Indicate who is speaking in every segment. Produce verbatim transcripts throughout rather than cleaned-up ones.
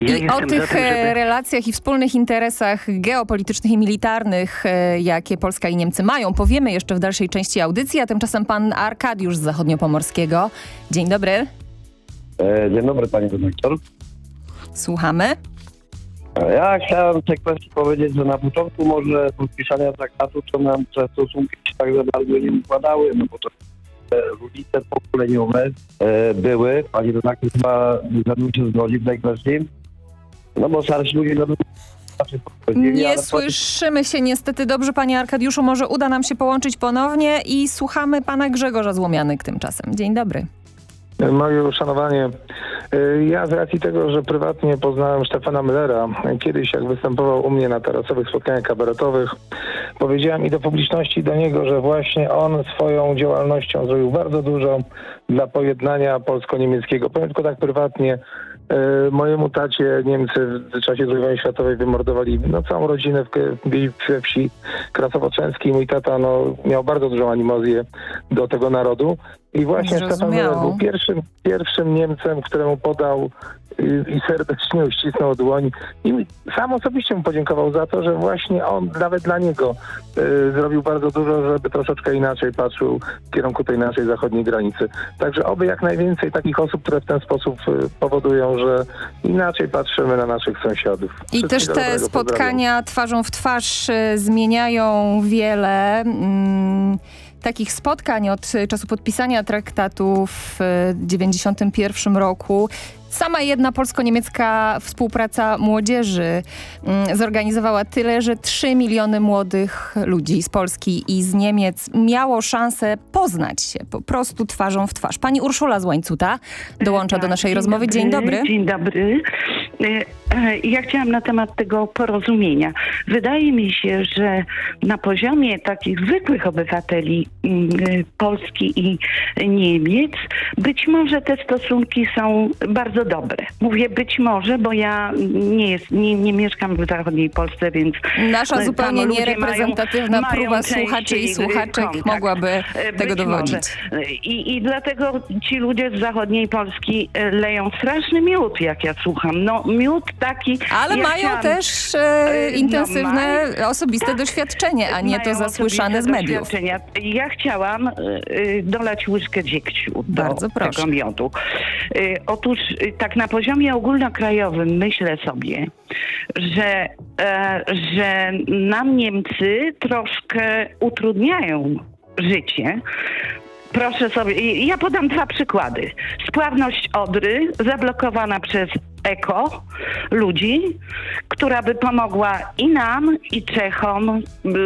Speaker 1: Ja
Speaker 2: I o tych
Speaker 1: tym, żeby...
Speaker 2: relacjach i wspólnych interesach geopolitycznych i militarnych, jakie Polska i Niemcy mają, powiemy jeszcze w dalszej części audycji, a tymczasem pan Arkadiusz z Zachodniopomorskiego. Dzień dobry.
Speaker 3: Dzień dobry, pani redaktor.
Speaker 2: Słuchamy.
Speaker 3: Ja chciałem w tej kwestii powiedzieć, że na początku może podpisania traktatu to nam te stosunki się tak za bardzo nie układały, no bo to różnice pokoleniowe e, były. Pani redaktor chyba ze mną się zgodzi w tej kwestii. No bo starsi ludzie no,
Speaker 2: Nie
Speaker 3: ale
Speaker 2: słyszymy się niestety dobrze, panie Arkadiuszu. Może uda nam się połączyć ponownie i słuchamy pana Grzegorza Złomianek tymczasem. Dzień dobry.
Speaker 4: Moje uszanowanie. Ja z racji tego, że prywatnie poznałem Stefana Müllera, kiedyś jak występował u mnie na tarasowych spotkaniach kabaretowych, powiedziałem i do publiczności, i do niego, że właśnie on swoją działalnością zrobił bardzo dużo dla pojednania polsko-niemieckiego. Powiem tylko tak prywatnie, mojemu tacie Niemcy w czasie drugiej wojny światowej wymordowali no, całą rodzinę we wsi Krasowo-Trzęskiej. Mój tata no, miał bardzo dużą animozję do tego narodu. I właśnie Stefan Müller był pierwszym, pierwszym Niemcem, któremu podał y, i serdecznie uścisnął dłoń. I sam osobiście mu podziękował za to, że właśnie on, nawet dla niego, y, zrobił bardzo dużo, żeby troszeczkę inaczej patrzył w kierunku tej naszej zachodniej granicy. Także oby jak najwięcej takich osób, które w ten sposób y, powodują, że inaczej patrzymy na naszych sąsiadów.
Speaker 2: I też te spotkania twarzą w twarz y, zmieniają wiele. Mm. Takich spotkań od czasu podpisania traktatu w dziewięćdziesiątym pierwszym roku. Sama jedna polsko-niemiecka współpraca młodzieży zorganizowała tyle, że trzy miliony młodych ludzi z Polski i z Niemiec miało szansę poznać się po prostu twarzą w twarz. Pani Urszula z Łańcuta dołącza
Speaker 5: tak,
Speaker 2: do naszej
Speaker 5: dzień
Speaker 2: rozmowy.
Speaker 5: Dobry,
Speaker 2: dzień dobry.
Speaker 5: Dzień dobry. Ja chciałam na temat tego porozumienia. Wydaje mi się, że na poziomie takich zwykłych obywateli Polski i Niemiec być może te stosunki są bardzo dobre. Mówię być może, bo ja nie, jest, nie, nie mieszkam w zachodniej Polsce, więc...
Speaker 2: Nasza zupełnie niereprezentatywna
Speaker 5: mają,
Speaker 2: próba
Speaker 5: mają
Speaker 2: słuchaczy i słuchaczek
Speaker 5: kontakt.
Speaker 2: mogłaby tego
Speaker 5: być
Speaker 2: dowodzić.
Speaker 5: I, I dlatego ci ludzie z zachodniej Polski leją straszny miód, jak ja słucham. No miód taki...
Speaker 2: Ale
Speaker 5: ja
Speaker 2: mają
Speaker 5: chciałam,
Speaker 2: też e, intensywne,
Speaker 5: no,
Speaker 2: osobiste
Speaker 5: tak,
Speaker 2: doświadczenie, a nie to zasłyszane z mediów.
Speaker 5: Ja chciałam y, dolać łyżkę dziegciu do
Speaker 2: Bardzo proszę.
Speaker 5: tego miodu. Y, otóż y, tak na poziomie ogólnokrajowym myślę sobie, że, e, że nam Niemcy troszkę utrudniają życie. Proszę sobie, ja podam dwa przykłady. Spławność Odry zablokowana przez Eko ludzi, która by pomogła i nam, i Czechom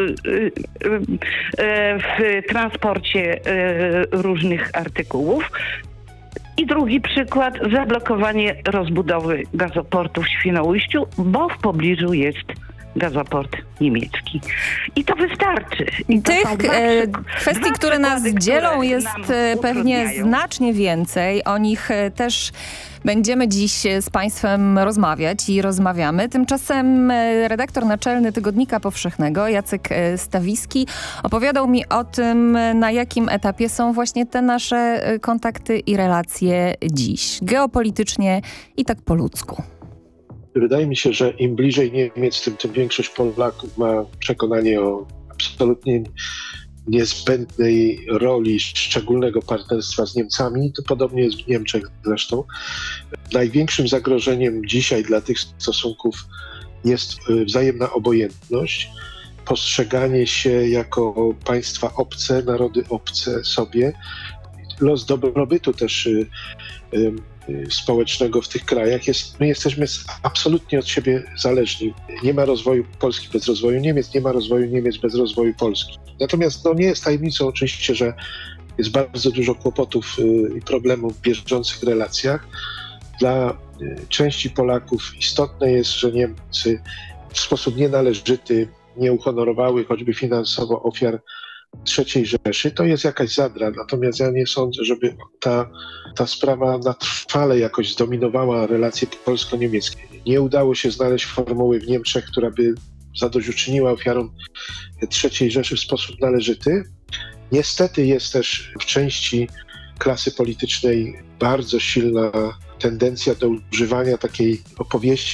Speaker 5: w transporcie różnych artykułów. I drugi przykład, zablokowanie rozbudowy gazoportu w Świnoujściu, bo w pobliżu jest gazoport niemiecki. I to wystarczy. I to
Speaker 2: Tych e, kwestii, które nas dzielą,
Speaker 5: które
Speaker 2: jest pewnie znacznie więcej. O nich też będziemy dziś z państwem rozmawiać i rozmawiamy. Tymczasem redaktor naczelny Tygodnika Powszechnego, Jacek Stawiski, opowiadał mi o tym, na jakim etapie są właśnie te nasze kontakty i relacje dziś. Geopolitycznie i tak po ludzku.
Speaker 6: Wydaje mi się, że im bliżej Niemiec, tym, tym większość Polaków ma przekonanie o absolutnie niezbędnej roli szczególnego partnerstwa z Niemcami. To podobnie jest w Niemczech zresztą. Największym zagrożeniem dzisiaj dla tych stosunków jest wzajemna obojętność, postrzeganie się jako państwa obce, narody obce sobie. Los dobrobytu też y, y, społecznego w tych krajach jest, my jesteśmy absolutnie od siebie zależni. Nie ma rozwoju Polski bez rozwoju Niemiec, nie ma rozwoju Niemiec bez rozwoju Polski. Natomiast no, nie jest tajemnicą oczywiście, że jest bardzo dużo kłopotów i problemów w bieżących relacjach. Dla części Polaków istotne jest, że Niemcy w sposób nienależyty nie uhonorowały choćby finansowo ofiar trzeciej Rzeszy. To jest jakaś zadra, natomiast ja nie sądzę, żeby ta, ta sprawa na trwale jakoś zdominowała relacje polsko-niemieckie. Nie udało się znaleźć formuły w Niemczech, która by zadośćuczyniła ofiarom trzeciej Rzeszy w sposób należyty. Niestety jest też w części klasy politycznej bardzo silna tendencja do używania takiej opowieści